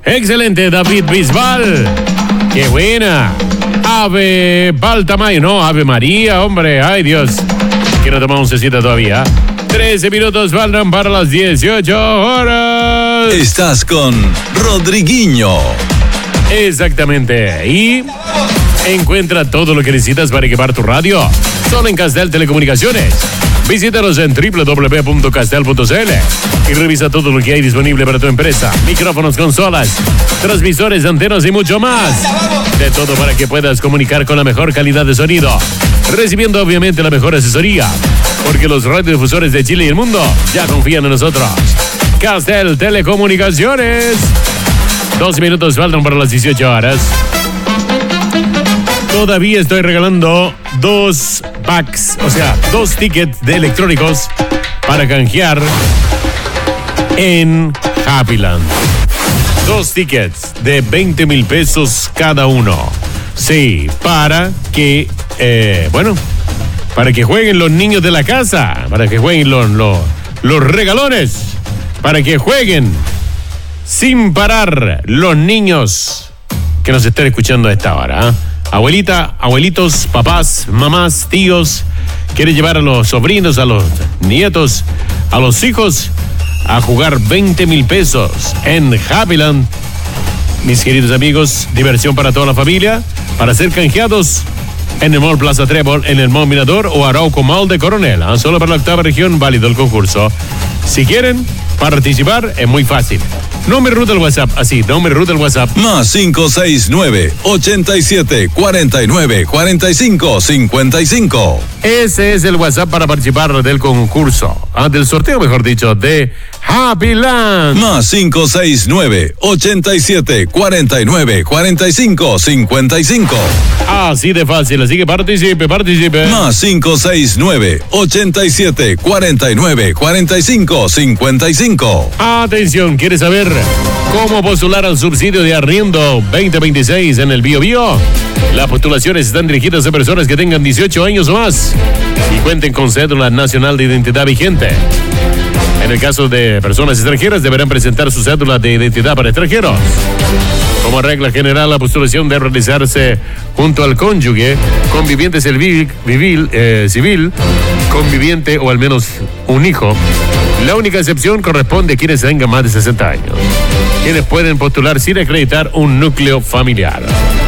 Excelente, David Bisbal. ¡Qué buena! Ave Baltamayo, no, Ave María, hombre. Ay, Dios. Quiero tomar un cecito todavía. 13 minutos faltan para las 18 horas. Estás con Rodriguinho. Exactamente. Y encuentra todo lo que necesitas para equipar tu radio. Solo en Castel Telecomunicaciones. Visítanos en www.castel.cl y revisa todo lo que hay disponible para tu empresa. Micrófonos, consolas, transmisores, antenas y mucho más. De todo para que puedas comunicar con la mejor calidad de sonido, recibiendo obviamente la mejor asesoría, porque los radiodifusores de Chile y el mundo ya confían en nosotros. Castel Telecomunicaciones. 12 minutos faltan para las 18 horas. Todavía estoy regalando 2 packs, o sea, 2 tickets de electrónicos para canjear en Happyland. 2 tickets de 20,000 pesos cada uno. Sí, para que, para que jueguen los niños de la casa, para que jueguen los regalones, para que jueguen sin parar los niños que nos estén escuchando a esta hora, ¿eh? Abuelita, abuelitos, papás, mamás, tíos, quiere llevar a los sobrinos, a los nietos, a los hijos a jugar 20,000 pesos en Happyland. Mis queridos amigos, diversión para toda la familia, para ser canjeados en el Mall Plaza Trébol, en el Mall Mirador o Arauco Mall de Coronel. Solo para la 8ª región válido el concurso. Si quieren participar, es muy fácil. Nombre ruta del WhatsApp, así, nombre ruta del WhatsApp. Más 569-87-49-45-55. Ese es el WhatsApp para participar del concurso, del sorteo, mejor dicho, de Happyland. Más 569-87-49-45-55. Así de fácil, así que participe. Más 569-87-49-45-55. Atención, ¿quieres saber cómo postular al subsidio de arriendo 2026 en el Biobío? Las postulaciones están dirigidas a personas que tengan 18 años o más y cuenten con cédula nacional de identidad vigente. En el caso de personas extranjeras, deberán presentar su cédula de identidad para extranjeros. Como regla general, la postulación debe realizarse junto al cónyuge, conviviente civil, conviviente o al menos un hijo. La única excepción corresponde a quienes tengan más de 60 años, quienes pueden postular sin acreditar un núcleo familiar.